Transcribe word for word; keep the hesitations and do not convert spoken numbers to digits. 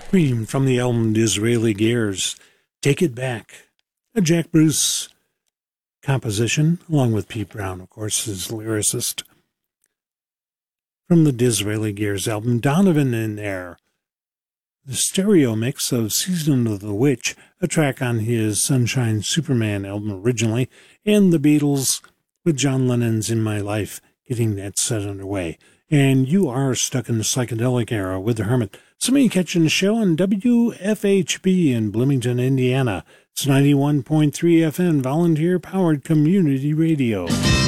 Cream from the album Disraeli Gears, Take It Back, a Jack Bruce composition, along with Pete Brown, of course, his lyricist. From the Disraeli Gears album, Donovan in there. The stereo mix of Season of the Witch, a track on his Sunshine Superman album originally, and the Beatles with John Lennon's In My Life, getting that set underway. And you are stuck in the psychedelic era with the Hermit. Somebody catching the show on W F H B in Bloomington, Indiana. It's ninety-one point three F M, volunteer-powered community radio.